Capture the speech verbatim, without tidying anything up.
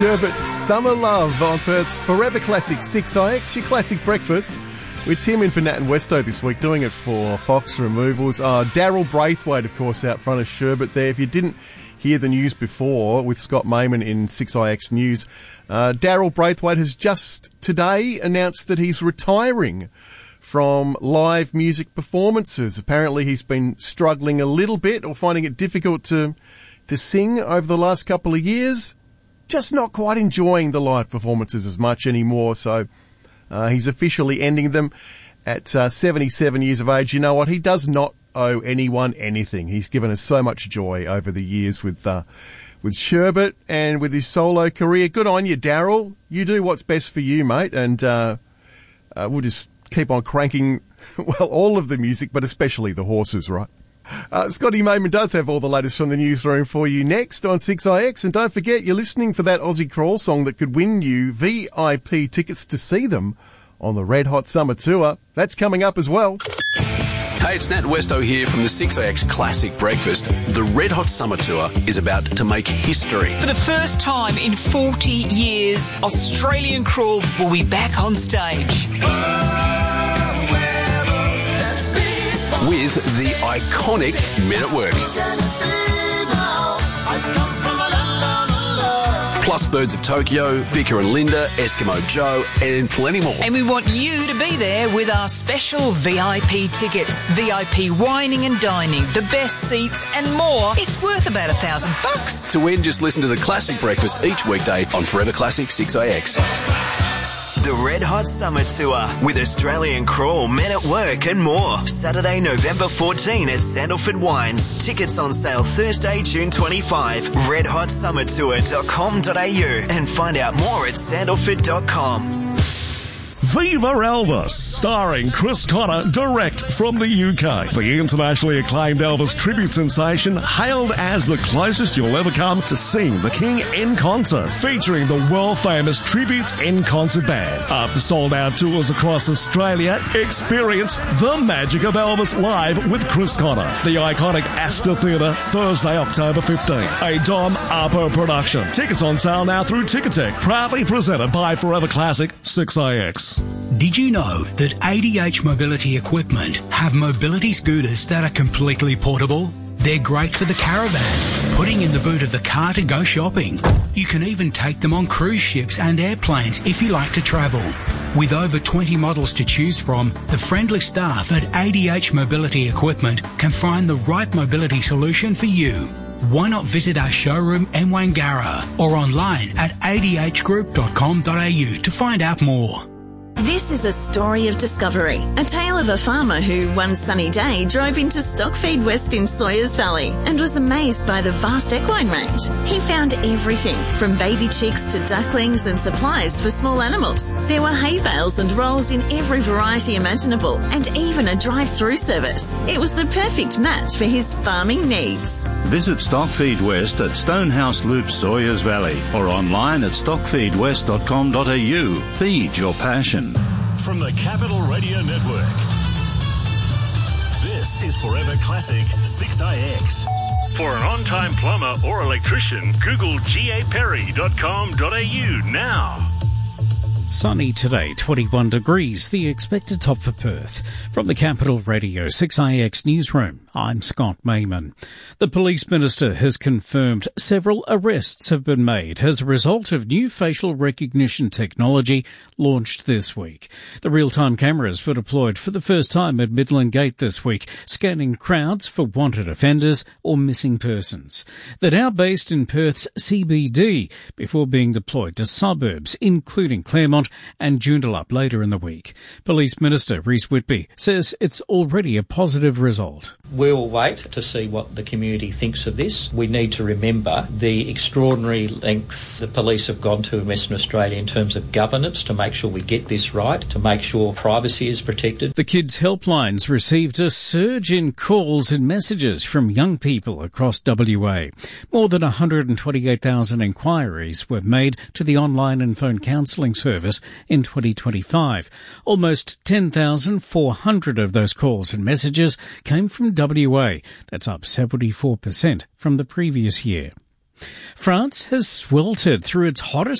Sherbet Summer Love on Perth's Forever Classic six I X, your classic breakfast. With Tim in for Nat and Westo this week, doing it for Fox Removals. Uh, Daryl Braithwaite, of course, out front of Sherbet there. If you didn't hear the news before with Scott Mayman in six I X News, uh, Daryl Braithwaite has just today announced that he's retiring from live music performances. Apparently he's been struggling a little bit or finding it difficult to to sing over the last couple of years. Just not quite enjoying the live performances as much anymore. So uh, he's officially ending them at uh, seventy-seven years of age. You know what? He does not owe anyone anything. He's given us so much joy over the years with uh, with Sherbet and with his solo career. Good on you, Daryl. You do what's best for you, mate. And uh, uh, we'll just keep on cranking, well, all of the music, but especially the horses, right? Uh, Scotty Mayman does have all the latest from the newsroom for you next on six I X. And don't forget, you're listening for that Aussie Crawl song that could win you V I P tickets to see them on the Red Hot Summer Tour. That's coming up as well. Hey, it's Nat Westo here from the six I X Classic Breakfast. The Red Hot Summer Tour is about to make history. For the first time in forty years, Australian Crawl will be back on stage. With the iconic Men at Work. Plus Birds of Tokyo, Vika and Linda, Eskimo Joe, and plenty more. And we want you to be there with our special V I P tickets. V I P wining and dining, the best seats and more. It's worth about a thousand bucks. To win, just listen to the Classic Breakfast each weekday on Forever Classic six I X. The Red Hot Summer Tour with Australian Crawl, Men at Work and more. Saturday, November fourteenth at Sandalford Wines. Tickets on sale Thursday, June twenty-fifth. red hot summer tour dot com dot a u and find out more at sandalford dot com. Viva Elvis, starring Chris Connor, direct from the U K. The internationally acclaimed Elvis tribute sensation, hailed as the closest you'll ever come to seeing the King in concert, featuring the world-famous Tributes in Concert Band. After sold-out tours across Australia, experience the magic of Elvis live with Chris Connor. The iconic Astor Theatre, Thursday, October fifteenth. A Dom Arpo production. Tickets on sale now through Ticketek. Proudly presented by Forever Classic six I X. Did you know that A D H Mobility Equipment have mobility scooters that are completely portable? They're great for the caravan, putting in the boot of the car to go shopping. You can even take them on cruise ships and airplanes if you like to travel. With over twenty models to choose from, the friendly staff at A D H Mobility Equipment can find the right mobility solution for you. Why not visit our showroom in Wangara or online at a d h group dot com dot a u to find out more. This is a story of discovery, a tale of a farmer who one sunny day drove into Stockfeed West in Sawyers Valley and was amazed by the vast equine range. He found everything from baby chicks to ducklings and supplies for small animals. There were hay bales and rolls in every variety imaginable and even a drive-through service. It was the perfect match for his farming needs. Visit Stockfeed West at Stonehouse Loop, Sawyers Valley or online at stockfeed west dot com dot a u. Feed your passion. From the Capital Radio Network, this is Forever Classic six I X. For an on-time plumber or electrician, Google g a perry dot com dot a u now. Sunny today, twenty-one degrees, the expected top for Perth. From the Capital Radio six I X newsroom, I'm Scott Mayman. The Police Minister has confirmed several arrests have been made as a result of new facial recognition technology launched this week. The real-time cameras were deployed for the first time at Midland Gate this week, scanning crowds for wanted offenders or missing persons. They're now based in Perth's C B D before being deployed to suburbs, including Claremont and Joondalup later in the week. Police Minister Rhys Whitby says it's already a positive result. We'll wait to see what the community thinks of this. We need to remember the extraordinary lengths the police have gone to in Western Australia in terms of governance to make sure we get this right, to make sure privacy is protected. The Kids Helplines received a surge in calls and messages from young people across W A. More than one hundred twenty-eight thousand inquiries were made to the online and phone counselling service in twenty twenty-five. Almost ten thousand four hundred of those calls and messages came from W A. That's up seventy-four percent from the previous year. France has sweltered through its hottest